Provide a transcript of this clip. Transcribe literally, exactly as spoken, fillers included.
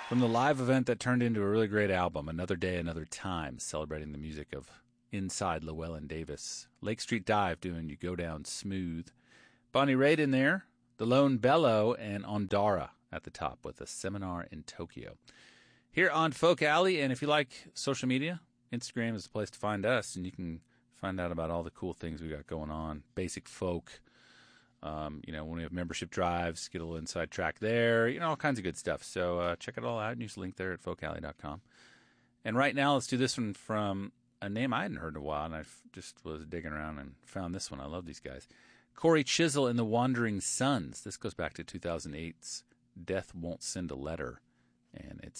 From the live event that turned into a really great album, Another Day, Another Time, celebrating the music of Inside Llewellyn Davis. Lake Street Dive doing You Go Down Smooth. Bonnie Raitt in there, The Lone Bellow, and Ondara at the top with A Seminar in Tokyo. Here on Folk Alley, and if you like social media, Instagram is the place to find us, and you can find out about all the cool things we got going on. Basic Folk, um, you know, when we have membership drives, get a little inside track there, you know, all kinds of good stuff. So uh, check it all out and use the link there at folk alley dot com. And right now, let's do this one from a name I hadn't heard in a while, and I just was digging around and found this one. I love these guys. Corey Chisel and the Wandering Sons. This goes back to two thousand eight's Death Won't Send a Letter, and it's